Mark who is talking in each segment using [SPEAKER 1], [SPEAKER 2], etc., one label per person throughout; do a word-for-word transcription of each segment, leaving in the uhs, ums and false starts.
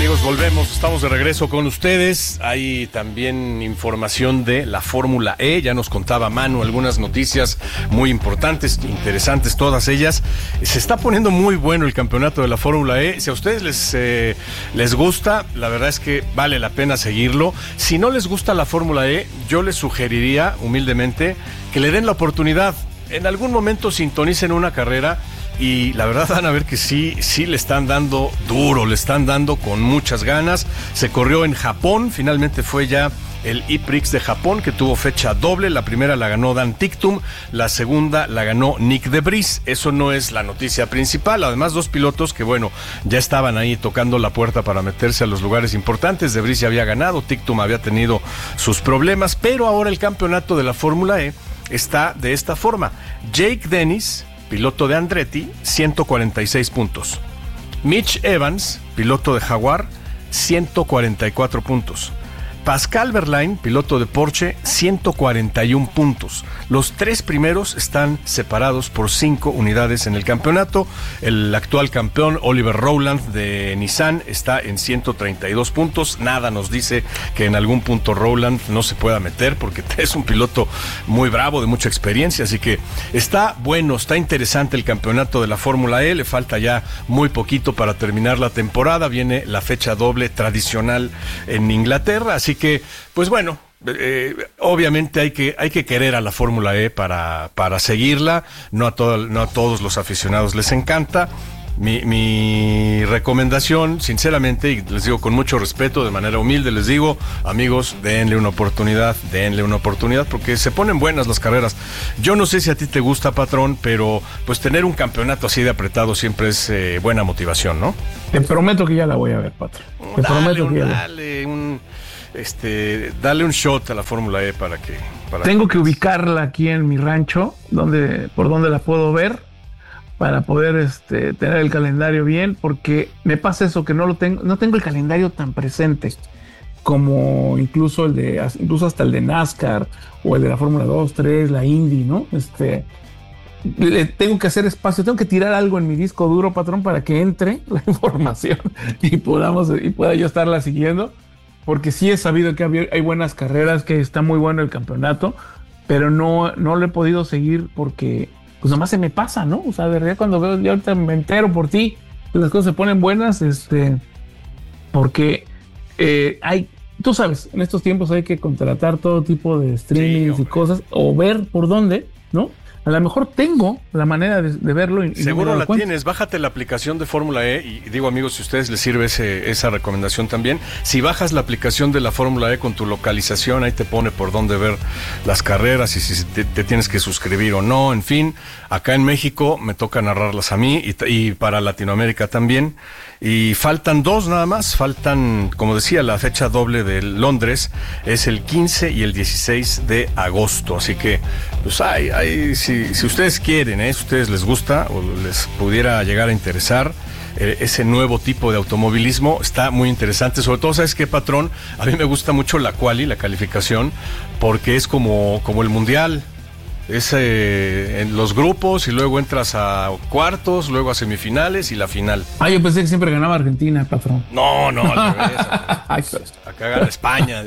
[SPEAKER 1] amigos, volvemos, estamos de regreso con ustedes. Hay también información de la Fórmula E, ya nos contaba Manu algunas noticias muy importantes, interesantes todas ellas. Se está poniendo muy bueno el campeonato de la Fórmula E. Si a ustedes les, eh, les gusta, la verdad es que vale la pena seguirlo. Si no les gusta la Fórmula E, yo les sugeriría humildemente que le den la oportunidad. En algún momento sintonicen una carrera y la verdad van a ver que sí, sí le están dando duro, le están dando con muchas ganas. Se corrió en Japón, finalmente fue ya el E-Prix de Japón, que tuvo fecha doble. La primera la ganó Dan Ticktum, la segunda la ganó Nick de Vries. Eso no es la noticia principal. Además, dos pilotos que, bueno, ya estaban ahí tocando la puerta para meterse a los lugares importantes. De Vries ya había ganado, Ticktum había tenido sus problemas, pero ahora el campeonato de la Fórmula E está de esta forma. Jake Dennis, piloto de Andretti, ciento cuarenta y seis puntos. Mitch Evans, piloto de Jaguar, ciento cuarenta y cuatro puntos. Pascal Wehrlein, piloto de Porsche, ciento cuarenta y uno puntos. Los tres primeros están separados por cinco unidades en el campeonato. El actual campeón, Oliver Rowland de Nissan, está en ciento treinta y dos puntos. Nada nos dice que en algún punto Rowland no se pueda meter, porque es un piloto muy bravo, de mucha experiencia. Así que está bueno, está interesante el campeonato de la Fórmula E. Le falta ya muy poquito para terminar la temporada. Viene la fecha doble tradicional en Inglaterra. Así que, pues bueno, eh, obviamente hay que hay que querer a la Fórmula E para, para seguirla. No a, todo, no a todos los aficionados les encanta. Mi, mi recomendación, sinceramente, y les digo con mucho respeto, de manera humilde, les digo, amigos, denle una oportunidad, denle una oportunidad, porque se ponen buenas las carreras. Yo no sé si a ti te gusta, patrón, pero pues tener un campeonato así de apretado siempre es eh, buena motivación, ¿no?
[SPEAKER 2] Te prometo que ya la voy a ver, patrón. Te
[SPEAKER 1] dale,
[SPEAKER 2] prometo
[SPEAKER 1] un,
[SPEAKER 2] que ya la...
[SPEAKER 1] dale un... Este, dale un shot a la Fórmula E para que... Para
[SPEAKER 2] Tengo
[SPEAKER 1] que,
[SPEAKER 2] que ubicarla aquí en mi rancho, donde, por donde la puedo ver, para poder este, tener el calendario bien, porque me pasa eso, que no lo tengo, no tengo el calendario tan presente como incluso el de, incluso hasta el de NASCAR o el de la Fórmula dos, tres, la Indy, ¿no? Este, le tengo que hacer espacio, tengo que tirar algo en mi disco duro, patrón, para que entre la información y podamos y pueda yo estarla siguiendo. Porque sí he sabido que hay buenas carreras, que está muy bueno el campeonato, pero no, no lo he podido seguir porque pues nomás se me pasa, ¿no? O sea, de verdad cuando veo, yo ahorita me entero por ti, que las cosas se ponen buenas, este, porque eh, hay, tú sabes, en estos tiempos hay que contratar todo tipo de streamings sí, y cosas, o ver por dónde, ¿no? A lo mejor tengo la manera de, de verlo. Y,
[SPEAKER 1] Seguro
[SPEAKER 2] y
[SPEAKER 1] la
[SPEAKER 2] cuenta.
[SPEAKER 1] tienes. Bájate la aplicación de Fórmula E y digo, amigos, si a ustedes les sirve ese, esa recomendación también, si bajas la aplicación de la Fórmula E con tu localización, ahí te pone por dónde ver las carreras y si te, te tienes que suscribir o no. En fin, acá en México me toca narrarlas a mí y, y para Latinoamérica también. Y faltan dos nada más, faltan, como decía, la fecha doble de Londres es el quince y el dieciséis de agosto, así que pues hay, hay si, si ustedes quieren, ¿eh? Si a ustedes les gusta o les pudiera llegar a interesar eh, ese nuevo tipo de automovilismo, está muy interesante. Sobre todo, ¿sabes qué, patrón? A mí me gusta mucho la quali, la calificación, porque es como, como el mundial. Es eh, en los grupos y luego entras a cuartos, luego a semifinales y la final.
[SPEAKER 2] Ah, yo pensé que siempre ganaba Argentina, patrón.
[SPEAKER 1] No, no, al revés. Acá gana España.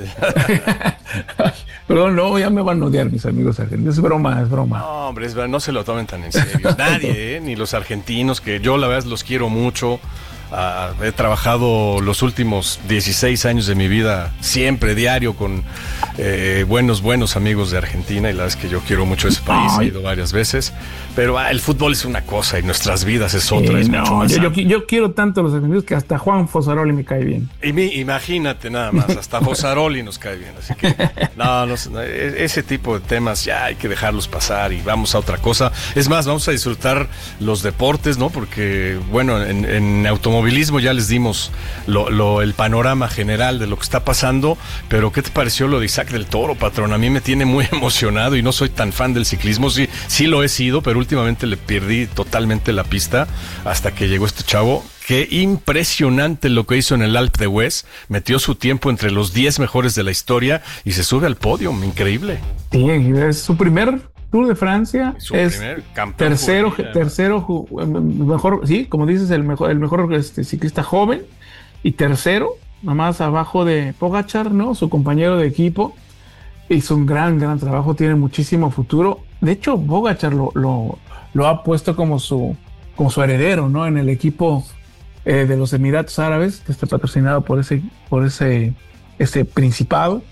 [SPEAKER 2] Perdón, no, ya me van a odiar mis amigos argentinos. Es broma, es broma.
[SPEAKER 1] No, hombre, es, no se lo tomen tan en serio. Nadie, ¿eh? Ni los argentinos, que yo la verdad los quiero mucho. Uh, he trabajado los últimos dieciséis años de mi vida siempre, diario, con eh, buenos, buenos amigos de Argentina, y la verdad es que yo quiero mucho ese país, Ay. he ido varias veces, pero ah, el fútbol es una cosa y nuestras vidas es otra, eh, es
[SPEAKER 2] no,
[SPEAKER 1] mucho más.
[SPEAKER 2] Yo, yo, yo quiero tanto a los argentinos que hasta Juan Fosaroli me cae bien.
[SPEAKER 1] Y mi, imagínate nada más, hasta Fosaroli nos cae bien, así que no, no, ese tipo de temas ya hay que dejarlos pasar y vamos a otra cosa. Es más, vamos a disfrutar los deportes, ¿no? Porque, bueno, en, en automóviles ya les dimos lo, lo, el panorama general de lo que está pasando, pero ¿qué te pareció lo de Isaac del Toro, patrón? A mí me tiene muy emocionado y no soy tan fan del ciclismo, sí, sí lo he sido, pero últimamente le perdí totalmente la pista hasta que llegó este chavo. Qué impresionante lo que hizo en el Alpe d'Huez, metió su tiempo entre los diez mejores de la historia y se sube al podio, increíble.
[SPEAKER 2] Sí, es su primer Tour de Francia,
[SPEAKER 1] su
[SPEAKER 2] es
[SPEAKER 1] primer campeón
[SPEAKER 2] tercero,
[SPEAKER 1] juvenil,
[SPEAKER 2] tercero, mejor, sí, como dices, el mejor, el mejor este, ciclista joven, y tercero, nomás abajo de Pogačar, ¿no? Su compañero de equipo. Hizo un gran, gran trabajo, tiene muchísimo futuro. De hecho, Pogačar lo, lo, lo ha puesto como su, como su heredero, ¿no? En el equipo eh, de los Emiratos Árabes, que está patrocinado por ese, por ese, ese principado.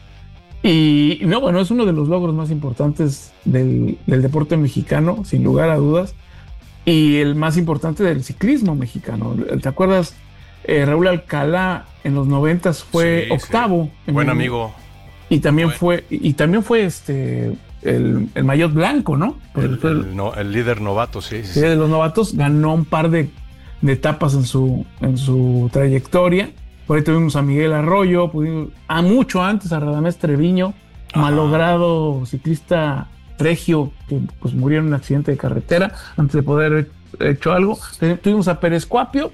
[SPEAKER 2] Y no, bueno, es uno de los logros más importantes del, del deporte mexicano, sin lugar a dudas. Y el más importante del ciclismo mexicano. ¿Te acuerdas? Eh, Raúl Alcalá en los noventas fue sí, octavo.
[SPEAKER 1] Sí. Buen
[SPEAKER 2] el,
[SPEAKER 1] amigo.
[SPEAKER 2] Y también bueno. fue, y también fue este el, el maillot blanco, ¿no?
[SPEAKER 1] El, el, el, no, el líder novato, sí.
[SPEAKER 2] sí, sí. De los novatos, ganó un par de, de etapas en su, en su trayectoria. Por ahí tuvimos a Miguel Arroyo, pudimos, a mucho antes a Radamés Treviño, Ajá. malogrado ciclista regio, que pues murió en un accidente de carretera antes de poder haber hecho algo. Tuvimos a Pérez Cuapio,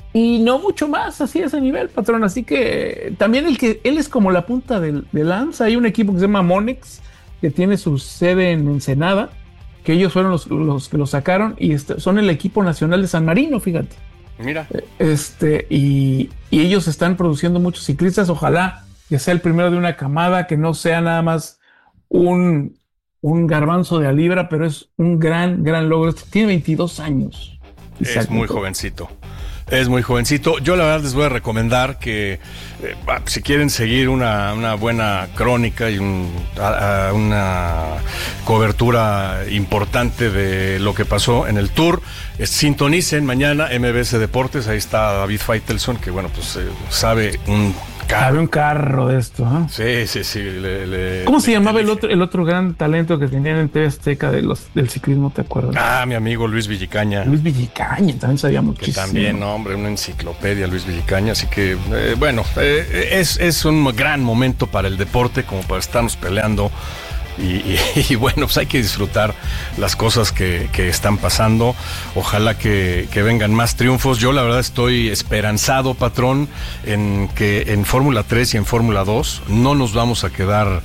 [SPEAKER 2] y no mucho más así a ese nivel, patrón. Así que también el que él es como la punta de, de lanza. Hay un equipo que se llama Monex, que tiene su sede en Ensenada, que ellos fueron los, los que lo sacaron y este, son el equipo nacional de San Marino, fíjate.
[SPEAKER 1] Mira.
[SPEAKER 2] Este, y, y ellos están produciendo muchos ciclistas. Ojalá que sea el primero de una camada, que no sea nada más un, un garbanzo de a libra, pero es un gran, gran logro. Tiene veintidós años.
[SPEAKER 1] Es muy jovencito. Es muy jovencito. Yo la verdad les voy a recomendar que eh, si quieren seguir una, una buena crónica y un, a, a una cobertura importante de lo que pasó en el Tour, eh, sintonicen mañana M B S Deportes. Ahí está David Faitelson, que bueno, pues eh, sabe un carro.
[SPEAKER 2] Sabe un carro de esto, ¿eh?
[SPEAKER 1] Sí, sí, sí. Le, le,
[SPEAKER 2] ¿Cómo se
[SPEAKER 1] le,
[SPEAKER 2] llamaba
[SPEAKER 1] le,
[SPEAKER 2] el otro, el otro gran talento que tenían en T V Azteca de los, del ciclismo, te acuerdas?
[SPEAKER 1] Ah, mi amigo Luis Villicaña.
[SPEAKER 2] Luis Villicaña, también sabía muchísimo.
[SPEAKER 1] Que también, no, hombre, una enciclopedia, Luis Villicaña. Así que, eh, bueno, eh, es, es un gran momento para el deporte, como para estarnos peleando. Y, y, y bueno, pues hay que disfrutar las cosas que, que están pasando. Ojalá que, que vengan más triunfos. Yo la verdad estoy esperanzado, patrón, en que en Fórmula tres y en Fórmula dos no nos vamos a quedar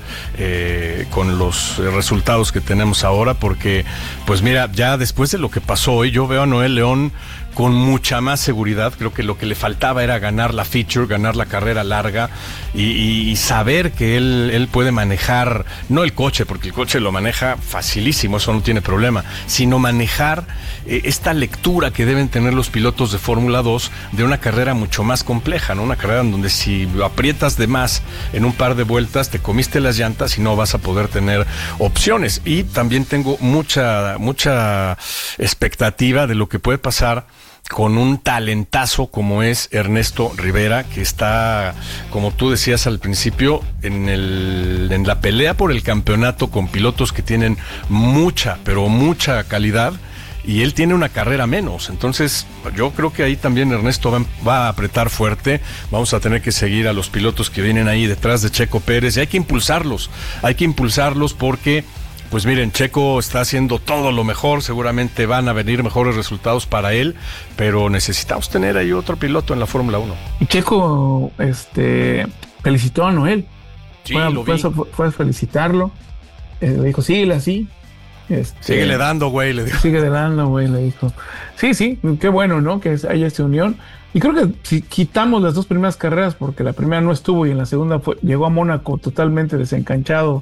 [SPEAKER 1] eh, con los resultados que tenemos ahora, porque pues mira, ya después de lo que pasó hoy, yo veo a Noel León con mucha más seguridad. Creo que lo que le faltaba era ganar la feature, ganar la carrera larga y, y, y saber que él, él puede manejar, no el coche, porque el coche lo maneja facilísimo, eso no tiene problema, sino manejar eh, esta lectura que deben tener los pilotos de Fórmula dos de una carrera mucho más compleja, ¿no? Una carrera en donde si aprietas de más en un par de vueltas, te comiste las llantas y no vas a poder tener opciones. Y también tengo mucha, mucha expectativa de lo que puede pasar con un talentazo como es Ernesto Rivera, que está, como tú decías al principio, en el en la pelea por el campeonato con pilotos que tienen mucha, pero mucha calidad, y él tiene una carrera menos. Entonces yo creo que ahí también Ernesto va, va a apretar fuerte. Vamos a tener que seguir a los pilotos que vienen ahí detrás de Checo Pérez, y hay que impulsarlos, hay que impulsarlos porque pues miren, Checo está haciendo todo lo mejor, seguramente van a venir mejores resultados para él, pero necesitamos tener ahí otro piloto en la Fórmula uno.
[SPEAKER 2] Y Checo este, felicitó a Noel.
[SPEAKER 1] Sí,
[SPEAKER 2] fue,
[SPEAKER 1] lo
[SPEAKER 2] fue,
[SPEAKER 1] vi.
[SPEAKER 2] fue, fue a felicitarlo. Eh, le dijo, síguele así. Este,
[SPEAKER 1] Síguele dando, güey, le dijo.
[SPEAKER 2] Síguele dando, güey, le dijo. Sí, sí, qué bueno, ¿no? Que haya esta unión. Y creo que si quitamos las dos primeras carreras, porque la primera no estuvo y en la segunda fue, llegó a Mónaco totalmente desencanchado,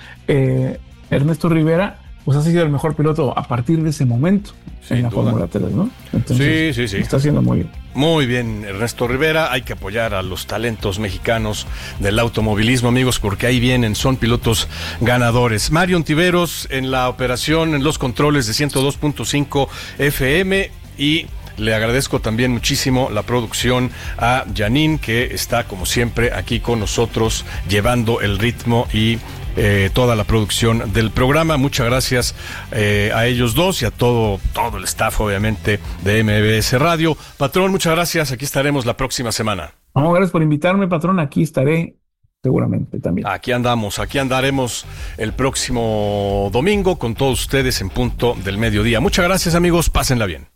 [SPEAKER 2] eh, Ernesto Rivera, pues ha sido el mejor piloto a partir de ese momento
[SPEAKER 1] Sin
[SPEAKER 2] en la
[SPEAKER 1] duda.
[SPEAKER 2] Fórmula tres, ¿no? Entonces,
[SPEAKER 1] sí, sí, sí.
[SPEAKER 2] Está haciendo muy bien.
[SPEAKER 1] Muy bien, Ernesto Rivera. Hay que apoyar a los talentos mexicanos del automovilismo, amigos, porque ahí vienen, son pilotos ganadores. Mario Ontiveros en la operación, en los controles de ciento dos punto cinco F M, y le agradezco también muchísimo la producción a Janine, que está como siempre aquí con nosotros llevando el ritmo y Eh, toda la producción del programa. Muchas gracias eh, a ellos dos y a todo, todo el staff, obviamente, de M B S Radio. Patrón, muchas gracias. Aquí estaremos la próxima semana.
[SPEAKER 2] No, gracias por invitarme, patrón. Aquí estaré seguramente también.
[SPEAKER 1] Aquí andamos, aquí andaremos el próximo domingo con todos ustedes en punto del mediodía. Muchas gracias, amigos. Pásenla bien.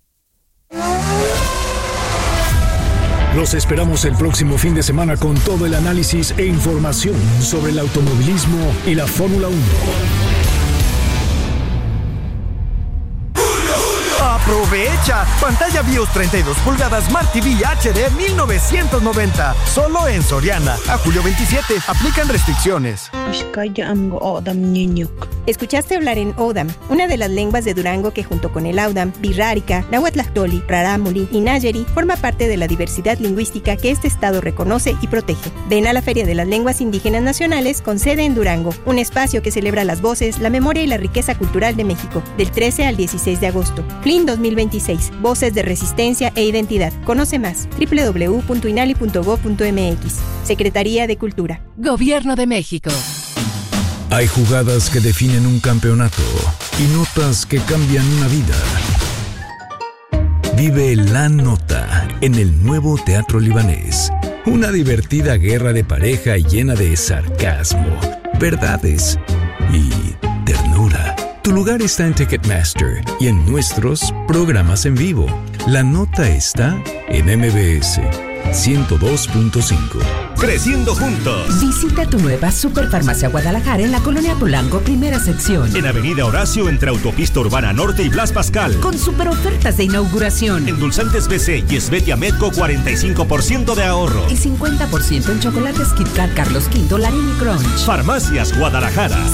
[SPEAKER 3] Los esperamos el próximo fin de semana con todo el análisis e información sobre el automovilismo y la Fórmula uno.
[SPEAKER 4] ¡Aprovecha! Pantalla BIOS treinta y dos pulgadas Smart T V H D mil novecientos noventa. Solo en Soriana. A julio veintisiete. Aplican restricciones.
[SPEAKER 5] Escuchaste hablar en Odam, una de las lenguas de Durango que junto con el Audam, Birrárica, Nahuatlactoli, Rarámuri y Nayeri forma parte de la diversidad lingüística que este estado reconoce y protege. Ven a la Feria de las Lenguas Indígenas Nacionales con sede en Durango, un espacio que celebra las voces, la memoria y la riqueza cultural de México, del trece al dieciséis de agosto. F L I N dos mil veintiséis, Voces de Resistencia e Identidad. Conoce más, doble u doble u doble u punto inali punto gob punto eme equis. Secretaría de Cultura.
[SPEAKER 6] Gobierno de México.
[SPEAKER 3] Hay jugadas que definen un campeonato y notas que cambian una vida. Vive La Nota en el nuevo Teatro Libanés. Una divertida guerra de pareja llena de sarcasmo, verdades y ternura. Tu lugar está en Ticketmaster y en nuestros programas en vivo. La Nota está en M B S ciento dos punto cinco.
[SPEAKER 7] Creciendo juntos.
[SPEAKER 6] Visita tu nueva Superfarmacia Guadalajara en la colonia Polanco, primera sección.
[SPEAKER 7] En Avenida Horacio, entre Autopista Urbana Norte y Blas Pascal.
[SPEAKER 6] Con super ofertas de inauguración.
[SPEAKER 7] Endulzantes B C y Esvetia Medco, cuarenta y cinco por ciento de ahorro.
[SPEAKER 6] Y cincuenta por ciento en chocolates Kit Kat Carlos quinto, Larini Crunch.
[SPEAKER 7] Farmacias Guadalajara.